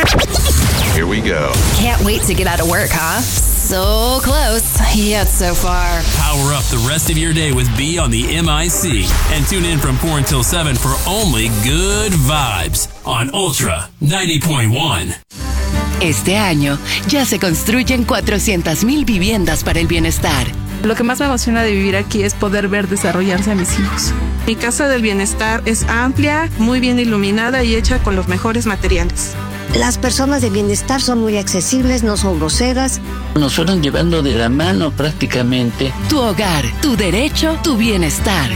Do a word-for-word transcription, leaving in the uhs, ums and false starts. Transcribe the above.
Here we go. Can't wait to get out of work, huh? So close, yet so far. Power up the rest of your day with B on the M I C. And tune in from four until seven for only good vibes on Ultra ninety point one. Este año ya se construyen cuatrocientas mil viviendas para el bienestar. Lo que más me emociona de vivir aquí es poder ver desarrollarse a mis hijos. Mi casa del bienestar es amplia, muy bien iluminada y hecha con los mejores materiales. Las personas de bienestar son muy accesibles, no son groseras. Nos fueron llevando de la mano prácticamente. Tu hogar, tu derecho, tu bienestar.